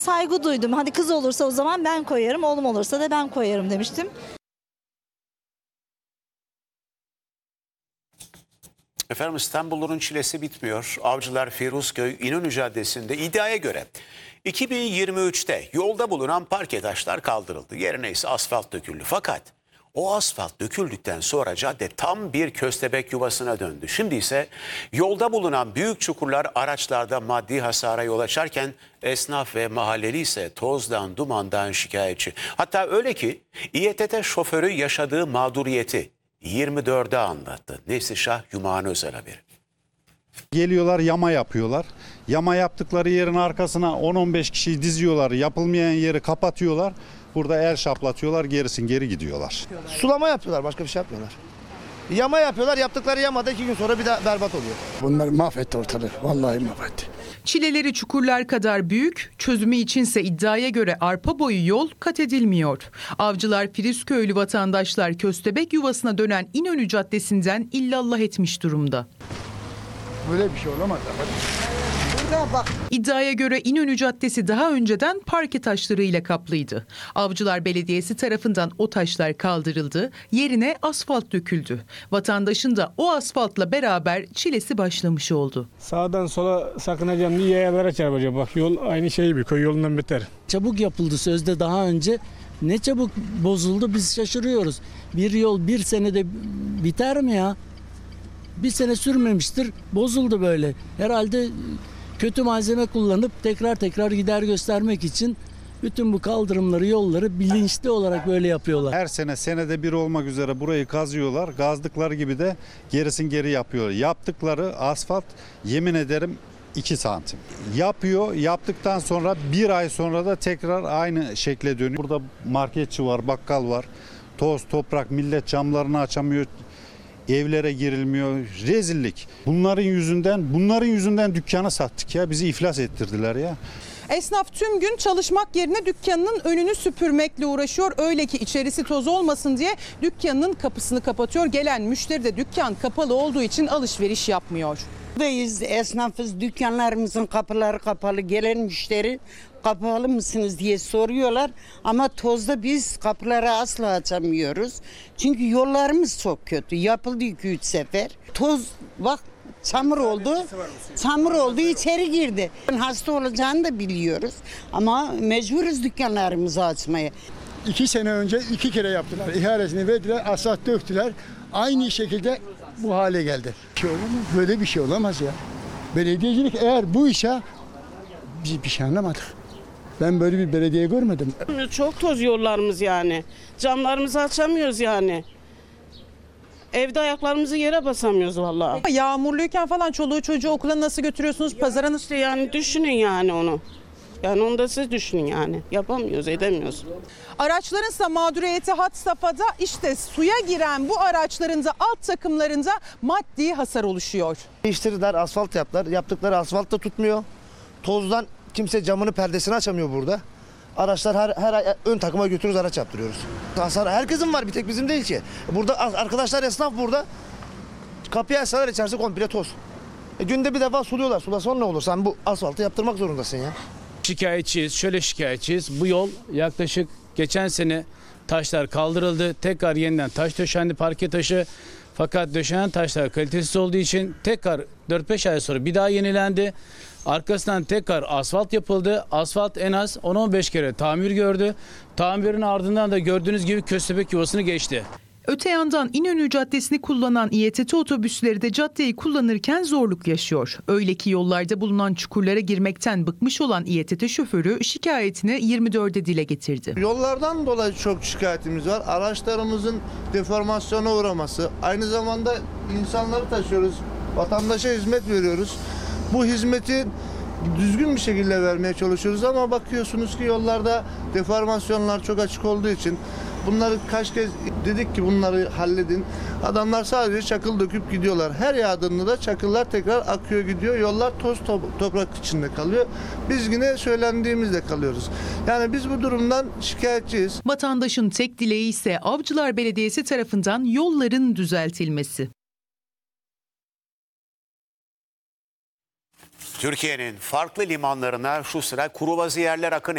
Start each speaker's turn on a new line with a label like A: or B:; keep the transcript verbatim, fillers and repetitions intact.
A: Saygı duydum. Hadi kız olursa o zaman ben koyarım, oğlum olursa da ben koyarım demiştim.
B: Efendim İstanbul'un çilesi bitmiyor. Avcılar Firuzköy İnönü Caddesi'nde iddiaya göre iki bin yirmi üçte yolda bulunan parke taşlar kaldırıldı. Yerine ise asfalt döküldü. Fakat o asfalt döküldükten sonra cadde tam bir köstebek yuvasına döndü. Şimdi ise yolda bulunan büyük çukurlar araçlarda maddi hasara yol açarken esnaf ve mahalleli ise tozdan, dumandan şikayetçi. Hatta öyle ki İETT şoförü yaşadığı mağduriyeti yirmi dörde anlattı. Neslişah Yumağan özel haberi.
C: Geliyorlar yama yapıyorlar. Yama yaptıkları yerin arkasına on on beş kişiyi diziyorlar. Yapılmayan yeri kapatıyorlar. Burada el şaplatıyorlar, gerisin geri gidiyorlar.
D: Sulama yapıyorlar, başka bir şey yapmıyorlar. Yama yapıyorlar, yaptıkları yamada iki gün sonra bir daha berbat oluyor.
E: Bunlar mahvetti ortalığı, vallahi mahvetti.
F: Çileleri çukurlar kadar büyük, çözümü içinse iddiaya göre arpa boyu yol kat edilmiyor. Avcılar Firuzköylü vatandaşlar köstebek yuvasına dönen İnönü Caddesi'nden illallah etmiş durumda.
E: Böyle bir şey olamaz.
F: İddiaya göre İnönü Caddesi daha önceden parke taşlarıyla kaplıydı. Avcılar Belediyesi tarafından o taşlar kaldırıldı, yerine asfalt döküldü. Vatandaşın da o asfaltla beraber çilesi başlamış oldu.
G: Sağdan sola sakınacağım diye yayalara çarpacağım. Bak yol aynı şey bir köy yolundan beter.
H: Çabuk yapıldı sözde daha önce. Ne çabuk bozuldu biz şaşırıyoruz. Bir yol bir senede biter mi ya? Bir sene sürmemiştir, bozuldu böyle. Herhalde kötü malzeme kullanıp tekrar tekrar gider göstermek için bütün bu kaldırımları, yolları bilinçli olarak böyle yapıyorlar.
C: Her sene senede bir olmak üzere burayı kazıyorlar. Kazdıkları gibi de gerisin geri yapıyorlar. Yaptıkları asfalt yemin ederim iki santim. Yapıyor, yaptıktan sonra bir ay sonra da tekrar aynı şekle dönüyor. Burada marketçi var, bakkal var. Toz, toprak, millet camlarını açamıyor. Evlere girilmiyor, rezillik. Bunların yüzünden, bunların yüzünden dükkanı sattık ya, bizi iflas ettirdiler ya.
I: Esnaf tüm gün çalışmak yerine dükkanının önünü süpürmekle uğraşıyor. Öyle ki içerisi toz olmasın diye dükkanının kapısını kapatıyor. Gelen müşteri de dükkan kapalı olduğu için alışveriş yapmıyor.
J: Buradayız, esnafız, dükkanlarımızın kapıları kapalı. Gelen müşteri kapalı mısınız diye soruyorlar. Ama tozda biz kapıları asla açamıyoruz. Çünkü yollarımız çok kötü. Yapıldı iki üç sefer. Toz bak çamur oldu. Çamur oldu içeri girdi. Hasta olacağını da biliyoruz. Ama mecburuz dükkanlarımızı açmaya.
E: İki sene önce iki kere yaptılar. İhalesini verdiler, asfalt döktüler. Aynı şekilde bu hale geldi. Bir şey olamaz. Böyle bir şey olamaz ya. Belediyecilik eğer bu işe biz bir şey anlamadık. Ben böyle bir belediye görmedim.
K: Çok toz yollarımız yani. Camlarımızı açamıyoruz yani. Evde ayaklarımızı yere basamıyoruz vallahi.
I: Yağmurluyken falan çoluğu çocuğu okula nasıl götürüyorsunuz? Pazara nasıl?
K: İşte yani düşünün yani onu. Yani onu da siz düşünün yani. Yapamıyoruz, edemiyoruz.
I: Araçların ise mağduriyeti had safhada. İşte suya giren bu araçların da alt takımlarında maddi hasar oluşuyor.
D: Değiştirdiler, asfalt yaptılar. Yaptıkları asfalt da tutmuyor. Tozdan kimse camını, perdesini açamıyor burada. Araçlar her, her ay ön takıma götürüyoruz, araç yaptırıyoruz. Hasar herkesin var, bir tek bizim değil ki. Burada arkadaşlar esnaf burada. Kapıya açsalar içerisi komple toz. E, günde bir defa suluyorlar. Sulasan ne olur? Sen bu asfaltı yaptırmak zorundasın ya.
G: Şikayetçiyiz, şöyle şikayetçiyiz. Bu yol yaklaşık geçen sene taşlar kaldırıldı. Tekrar yeniden taş döşendi, parke taşı. Fakat döşenen taşlar kalitesiz olduğu için tekrar dört beş ay sonra bir daha yenilendi. Arkasından tekrar asfalt yapıldı. Asfalt en az on on beş kere tamir gördü. Tamirin ardından da gördüğünüz gibi köstebek yuvasını geçti.
F: Öte yandan İnönü Caddesi'ni kullanan İETT otobüsleri de caddeyi kullanırken zorluk yaşıyor. Öyle ki yollarda bulunan çukurlara girmekten bıkmış olan İETT şoförü şikayetini yirmi dörde dile getirdi.
L: Yollardan dolayı çok şikayetimiz var. Araçlarımızın deformasyona uğraması. Aynı zamanda insanları taşıyoruz. Vatandaşa hizmet veriyoruz. Bu hizmeti düzgün bir şekilde vermeye çalışıyoruz ama bakıyorsunuz ki yollarda deformasyonlar çok açık olduğu için bunları kaç kez dedik ki bunları halledin. Adamlar sadece çakıl döküp gidiyorlar. Her yağdığında da çakıllar tekrar akıyor gidiyor. Yollar toz top- toprak içinde kalıyor. Biz yine söylendiğimizde kalıyoruz. Yani biz bu durumdan şikayetçiyiz.
F: Vatandaşın tek dileği ise Avcılar Belediyesi tarafından yolların düzeltilmesi.
B: Türkiye'nin farklı limanlarına şu sıra kuru vaziyerler akın